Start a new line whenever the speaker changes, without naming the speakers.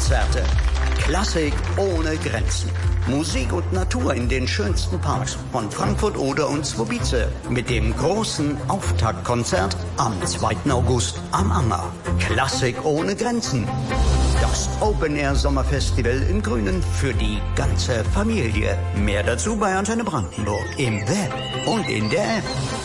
Konzerte. Klassik ohne Grenzen. Musik und Natur in den schönsten Parks von Frankfurt, Oder und Zwobice. Mit dem großen Auftaktkonzert am 2. August am Anger. Klassik ohne Grenzen. Das Open-Air-Sommerfestival im Grünen für die ganze Familie. Mehr dazu bei Antenne Brandenburg. Im Web und in der App.